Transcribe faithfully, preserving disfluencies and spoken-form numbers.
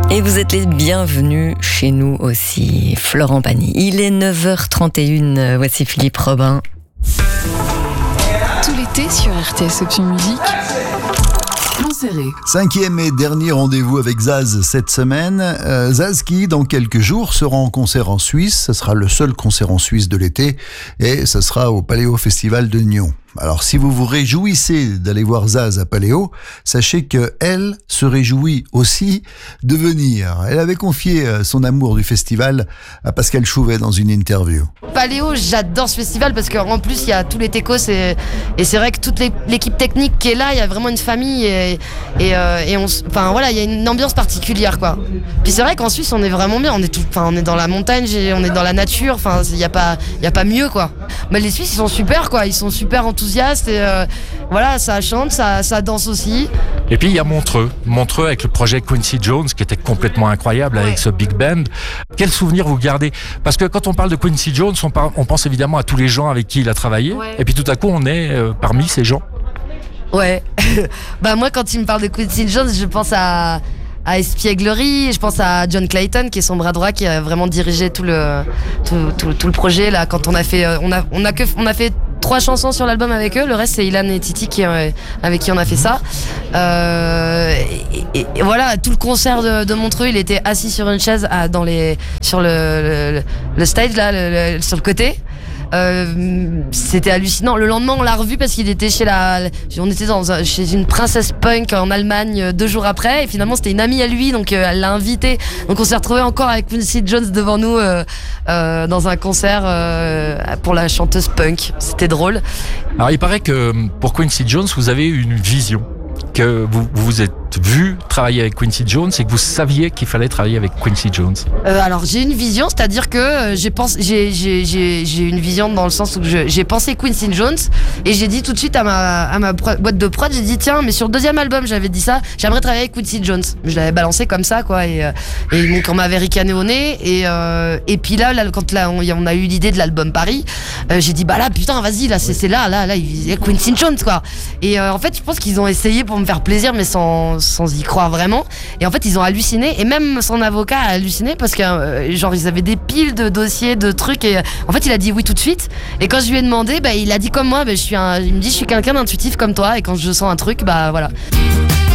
Et vous êtes les bienvenus chez nous aussi, Florent Pagny. Il est neuf heures trente et une, voici Philippe Robin. Tout l'été sur R T S Option Musique. Cinquième et dernier rendez-vous avec Zaz cette semaine. Euh, Zaz qui, dans quelques jours, sera en concert en Suisse. Ce sera le seul concert en Suisse de l'été et ce sera au Paléo Festival de Nyon. Alors, si vous vous réjouissez d'aller voir Zaz à Paléo, sachez que elle se réjouit aussi de venir. Elle avait confié son amour du festival à Pascal Chouvet dans une interview. Paléo, j'adore ce festival parce qu'en plus, il y a tous les techos et, et c'est vrai que toute l'équipe technique qui est là, il y a vraiment une famille et, et, euh, et on, enfin voilà, il y a une ambiance particulière, quoi. Puis c'est vrai qu'en Suisse, on est vraiment bien. On est tout, enfin, on est dans la montagne, on est dans la nature. Enfin, il y a pas, il y a pas mieux, quoi. Mais les Suisses, ils sont super, quoi. Ils sont super enthousiastes. Et euh, voilà, ça chante, ça, ça danse aussi. Et puis il y a Montreux, Montreux avec le projet Quincy Jones qui était complètement incroyable, ouais, avec ce big band. Quel souvenir vous gardez? Parce que quand on parle de Quincy Jones, on, par, on pense évidemment à tous les gens avec qui il a travaillé, ouais. Et puis tout à coup on est euh, parmi ces gens. Ouais, bah moi quand il me parle de Quincy Jones, je pense à... à Espièglerie, je pense à John Clayton qui est son bras droit qui a vraiment dirigé tout le tout, tout, tout le projet là. Quand on a fait on a on a que on a fait trois chansons sur l'album avec eux, le reste c'est Ilan et Titi qui avec qui on a fait ça. Euh, et, et, et voilà, tout le concert de, de Montreux, il était assis sur une chaise à, dans les sur le le, le stage là, le, le, sur le côté. Euh, c'était hallucinant. Le lendemain, on l'a revu parce qu'il était chez la, on était dans chez une princesse punk en Allemagne deux jours après, et finalement c'était une amie à lui, donc euh, elle l'a invité. Donc on s'est retrouvé encore avec Quincy Jones devant nous euh, euh, dans un concert euh, pour la chanteuse punk. C'était drôle. Alors il paraît que pour Quincy Jones, vous avez une vision, que vous vous, vous êtes vu travailler avec Quincy Jones et que vous saviez qu'il fallait travailler avec Quincy Jones. Euh, alors j'ai une vision, c'est-à-dire que euh, j'ai pensé, j'ai, j'ai, j'ai, j'ai une vision dans le sens où je, j'ai pensé Quincy Jones et j'ai dit tout de suite à ma, à ma pro, boîte de prod, j'ai dit tiens, mais sur le deuxième album j'avais dit ça, j'aimerais travailler avec Quincy Jones. Je l'avais balancé comme ça quoi, et, et donc on m'avait ricané au nez et euh, et puis là, là quand là on, on a eu l'idée de l'album Paris, euh, j'ai dit bah là putain vas-y là c'est, c'est là là là il y a Quincy Jones quoi. Et euh, en fait je pense qu'ils ont essayé pour me faire plaisir mais sans sans y croire vraiment, et en fait ils ont halluciné, et même son avocat a halluciné parce que euh, genre ils avaient des piles de dossiers de trucs, et euh, en fait il a dit oui tout de suite, et quand je lui ai demandé bah, il a dit comme moi, bah, je suis un, il me dit je suis quelqu'un d'intuitif comme toi, et quand je sens un truc bah voilà.